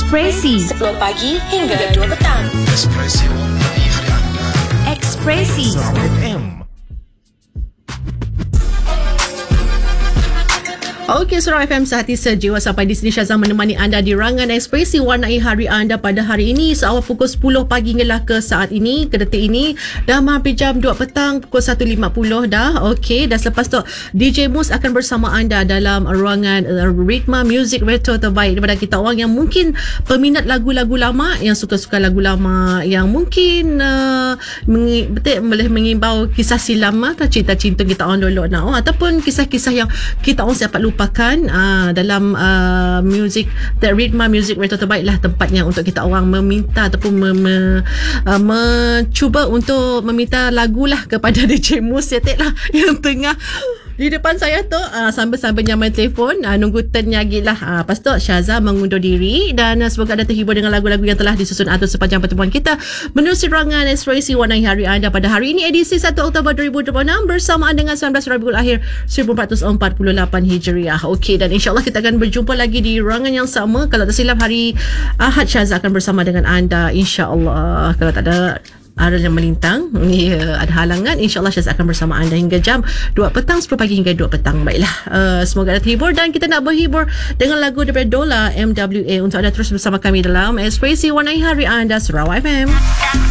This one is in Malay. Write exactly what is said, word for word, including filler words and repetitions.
Ekspresi sepuluh pagi hingga dua petang. Ekspresi warnai hari anda. Ekspresi Surau F M. Okey, Surau F M sehati sejiwa. Sampai di sini Syazah menemani anda di rangan Ekspresi warnai hari anda pada hari ini seawal pukul sepuluh pagi hinggalah ke saat ini, ke detik ini. Dah hampir jam dua petang, pukul satu lima puluh dah. Okey, dan selepas tu D J Mus akan bersama anda dalam ruangan uh, Ritma Music Retro terbaik daripada kita orang yang mungkin peminat lagu-lagu lama, yang suka-suka lagu lama, yang mungkin uh, mengi- betul boleh mengimbau kisah silam atau cinta-cinta kita orang dulu nak, oh, ataupun kisah-kisah yang kita orang siap lupa pakan uh, dalam uh, music The Ritma Music Retro terbaik lah tempatnya untuk kita orang meminta ataupun me, me, uh, mencuba untuk meminta lagu lah kepada D J Mus lah yang tengah di depan saya tu uh, sambil-sambil main telefon, uh, nunggu turn lagi lah. Uh, lepas tu Syazah mengundur diri dan uh, semoga anda terhibur dengan lagu-lagu yang telah disusun atur sepanjang pertemuan kita menerusi rangan Ekspresi warnai hari anda pada hari ini, edisi satu Oktober dua ribu dua puluh enam, bersamaan dengan sembilan belas Rabiul Akhir seribu empat ratus empat puluh lapan Hijriah. Okey, dan insyaAllah kita akan berjumpa lagi di rangan yang sama. Kalau tak silap hari Ahad, Syazah akan bersama dengan anda insyaAllah. Kalau tak ada arah yang melintang, ya, ada halangan, insyaAllah Syazah akan bersama anda hingga jam dua petang, sepuluh pagi hingga dua petang. Baiklah, uh, semoga anda terhibur dan kita nak berhibur dengan lagu daripada Dola M W A untuk anda terus bersama kami dalam Ekspresi warnai hari anda, Surau F M.